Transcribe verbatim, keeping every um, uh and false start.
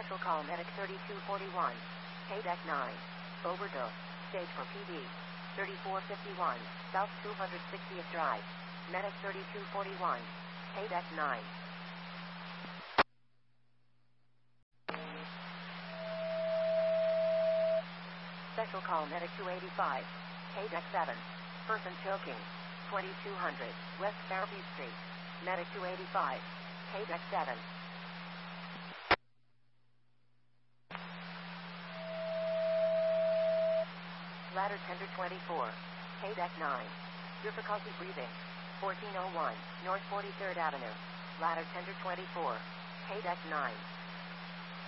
Special call Medic thirty-two forty-one. K-Deck nine. Overdose. Stage for P D. thirty-four fifty-one. South two hundred sixtieth Drive. Medic thirty-two forty-one. K-Deck nine. Special call Medic two eighty-five. K-Deck seven. Person choking. twenty-two hundred. West Fairview Street. Medic two eighty-five. K-Deck seven. Ladder Tender twenty-four. K-Deck nine. Difficulty breathing. fourteen oh one. North forty-third Avenue. Ladder Tender twenty-four. K-Deck nine.